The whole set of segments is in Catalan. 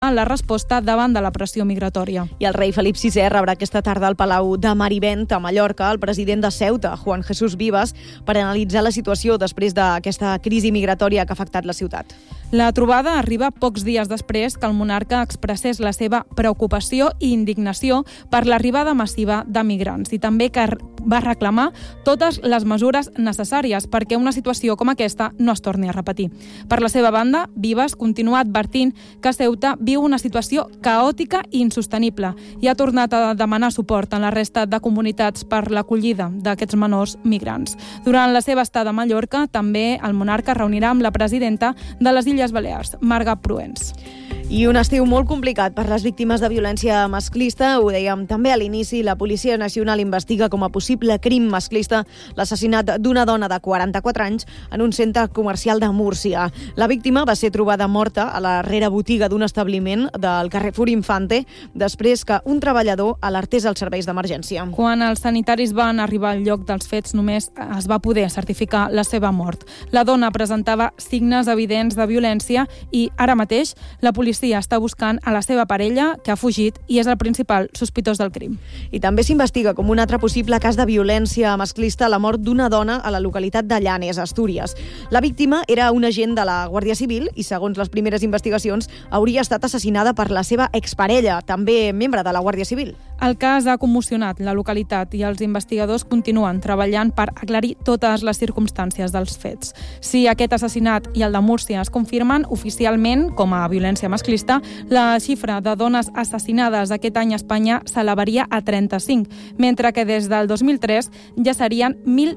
en la resposta davant de la pressió migratòria. I el rei Felip VI rebrà aquesta tarda al Palau de Marivent, a Mallorca, el president de Ceuta, Juan Jesús Vives, per analitzar la situació després d'aquesta crisi migratòria que ha afectat la ciutat. La trobada arriba pocs dies després que el monarca expressés la seva preocupació i indignació per l'arribada massiva de migrants i també que va reclamar totes les mesures necessàries perquè una situació com aquesta no es torni a repetir. Per la seva banda, Vives continua advertint que Ceuta viu una situació caòtica i insostenible i ha tornat a demanar suport en la resta de comunitats per l'acollida d'aquests menors migrants. Durant la seva estada a Mallorca, també el monarca reunirà amb la presidenta de les Illes Balears, Marga Proens. I un estiu molt complicat per les víctimes de violència masclista. Ho dèiem també a l'inici, la Policia Nacional investiga com a possible crim masclista l'assassinat d'una dona de 44 anys en un centre comercial de Múrcia. La víctima va ser trobada morta a la rerebotiga d'un establiment del Carrefour Infante després que un treballador alertés als serveis d'emergència. Quan els sanitaris van arribar al lloc dels fets, només es va poder certificar la seva mort. La dona presentava signes evidents de violència i ara mateix la policia està buscant a la seva parella, que ha fugit i és el principal sospitós del crim. I també s'investiga com un altre possible cas de violència masclista la mort d'una dona a la localitat de Llanes, Astúries. La víctima era un agent de la Guàrdia Civil i, segons les primeres investigacions, hauria estat assassinada per la seva exparella, també membre de la Guàrdia Civil. El cas ha commocionat la localitat i els investigadors continuen treballant per aclarir totes les circumstàncies dels fets. Si aquest assassinat i el de Múrcia es confirmen oficialment com a violència masclista, la xifra de dones assassinades aquest any a Espanya s'elevaria a 35, mentre que des del 2003 ja serien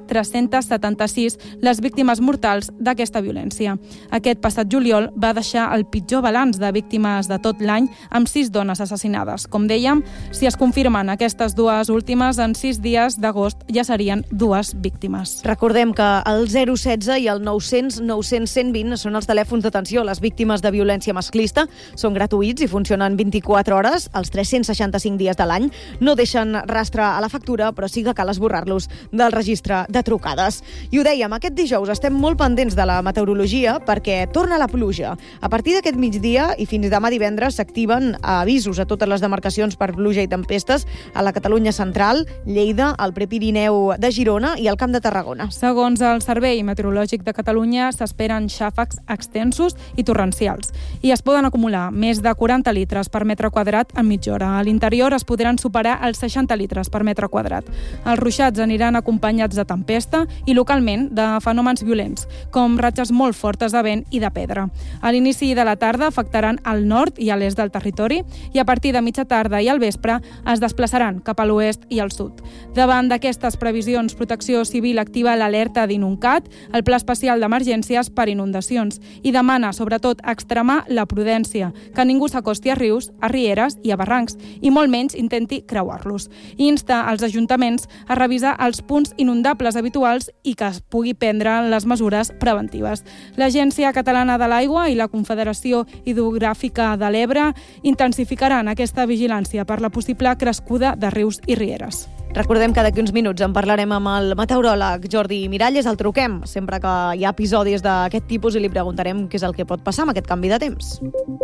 1.376 les víctimes mortals d'aquesta violència. Aquest passat juliol va deixar el pitjor balanç de víctimes de tot l'any amb 6 dones assassinades. Com dèiem, si es confirmen aquestes dues últimes, en 6 dies d'agost ja serien 2 víctimes. Recordem que el 016 i el 900 900 120 són els telèfons d'atenció a les víctimes de violència masclista. Són gratuïts i funcionen 24 hores, els 365 dies de l'any. No deixen rastre a la factura, però sí que cal esborrar-los del registre de trucades. I ho dèiem, aquest dijous estem molt pendents de la meteorologia perquè torna la pluja. A partir d'aquest migdia i fins demà divendres s'activen avisos a totes les demarcacions per pluja i tempestes a la Catalunya central, Lleida, el Prepirineu de Girona i el Camp de Tarragona. Segons el Servei Meteorològic de Catalunya, s'esperen xàfecs extensos i torrencials i es poden acumular més de 40 litres per metre quadrat en mitja hora. A l'interior es podran superar els 60 litres per metre quadrat. Els ruixats aniran acompanyats de tempesta i localment de fenòmens violents, com ratxes molt fortes de vent i de pedra. A l'inici de la tarda afectaran al nord i a l'est del territori i a partir de mitja tarda i al vespre es desplaçaran cap a l'oest i al sud. Davant d'aquestes previsions, Protecció Civil activa l'alerta d'Inuncat, el Pla Especial d'Emergències per inundacions, i demana sobretot extremar la prudència, que ningú s'acosti a rius, a rieres i a barrancs, i molt menys intenti creuar-los. I insta als ajuntaments a revisar els punts inundables habituals i que es pugui prendre les mesures preventives. L'Agència Catalana de l'Aigua i la Confederació Hidrogràfica de l'Ebre intensificaran aquesta vigilància per la possible crescuda de rius i rieres. Recordem que d'aquí uns minuts en parlarem amb el meteoròleg Jordi Miralles, el truquem sempre que hi ha episodis d'aquest tipus i li preguntarem què és el que pot passar amb aquest canvi de temps.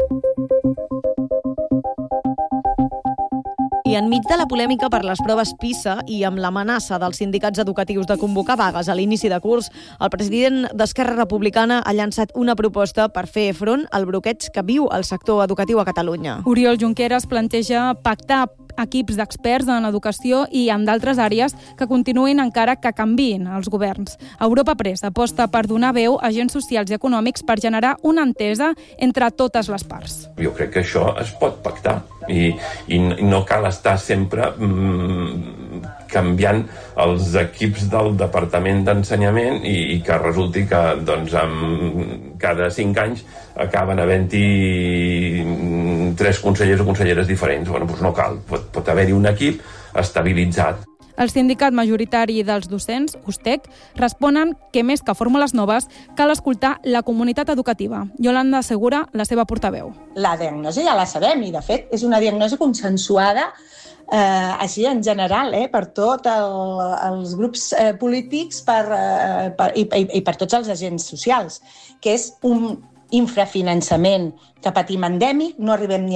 I enmig de la polèmica per les proves PISA i amb l'amenaça dels sindicats educatius de convocar vagues a l'inici de curs, el president d'Esquerra Republicana ha llançat una proposta per fer front al bloqueig que viu el sector educatiu a Catalunya. Oriol Junqueras planteja pactar equips d'experts en educació i en d'altres àrees que continuïn encara que canviïn els governs. Europa Press aposta per donar veu a agents socials i econòmics per generar una entesa entre totes les parts. Jo crec que això es pot pactar i no cal estar sempre canviant els equips del Departament d'Ensenyament i que resulti que doncs, cada 5 anys acaben havent-hi 3 consellers o conselleres diferents. Bueno, doncs no cal, pot haver-hi un equip estabilitzat. El sindicat majoritari dels docents, USTEC, responen que més que fórmules noves cal escoltar la comunitat educativa. Yolanda Segura, la seva portaveu. La diagnosi ja la sabem i, de fet, és una diagnosi consensuada així en general, per tots els grups polítics i per tots els agents socials, que és un infrafinançament que patim endèmic, no arribem ni